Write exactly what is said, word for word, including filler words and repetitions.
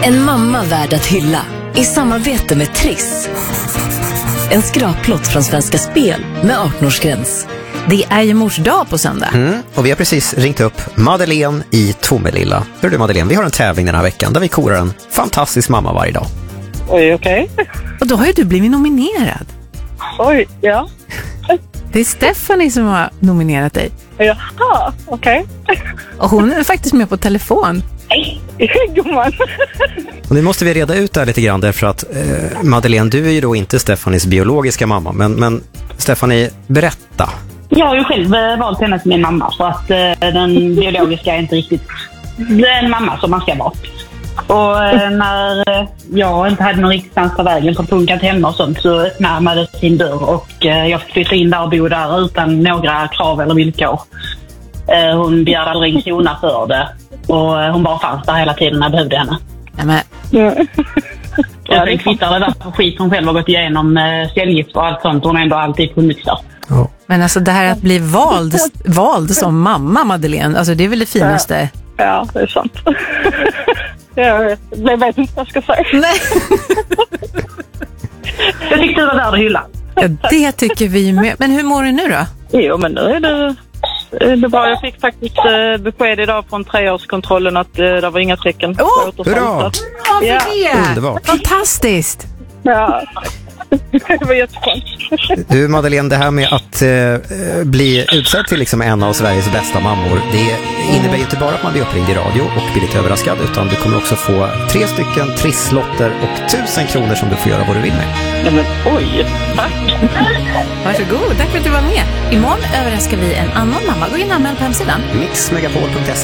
En mamma värd att hylla i samarbete med Triss. En skraplott från Svenska Spel med arton-årsgräns. Det är ju mors dag på söndag. Mm, och vi har precis ringt upp Madeleine i Tomelilla. Hör du Madeleine, vi har en tävling den här veckan där vi korar en fantastisk mamma varje dag. Oj, okej. Okay. Och då har ju du blivit nominerad. Oj, ja. Det är Stephanie som har nominerat dig. Jaha, okej. Okay. Och hon är faktiskt med på telefon. Hej, gumman. Och nu måste vi reda ut det här lite grann därför att eh, Madeleine, du är ju då inte Stephanies biologiska mamma. Men, men Stephanie, berätta. Jag har ju själv valt henne som min mamma så att eh, den biologiska är inte riktigt en mamma som man ska vara. Och eh, när jag inte hade någon riktigt stans på vägen på punkat hemma och sånt så öppnade man sin dörr och eh, jag fick flytta in där och bo där utan några krav eller villkor. Eh, hon begärde aldrig en krona för det och eh, hon bara fanns där hela tiden när jag behövde henne. Nämen. Mm. Och sen kvittade det där för skit hon själv har gått igenom eh, cellgift och allt sånt. Hon har ändå alltid funnits där. Oh. Men alltså det här att bli vald, vald som mamma, Madeleine, alltså det är väl det finaste. Ja, ja det är sant. Jag vet inte vad jag ska säga. Nej. Jag tyckte det var där att hylla. Ja, det tycker vi med. Men hur mår du nu då? Jo, men nu är det, det bara, jag fick faktiskt eh, besked idag från treårskontrollen att eh, det var inga tecken på oh, återfall. Ja, för ja. det. Underbart. Fantastiskt. Ja, det var jätteskönt. Du Madeleine, det här med att eh, bli utsedd till liksom en av Sveriges bästa mammor, det innebär ju inte bara att man blir uppringd i radio och blir lite överraskad, utan du kommer också få tre stycken trisslotter och tusen kronor som du får göra vad du vill med. Ja, men oj, tack. Varsågod, tack för att du var med. Imorgon överraskar vi en annan mamma. Gå in och anmäl på hemsidan. mix megapol punkt se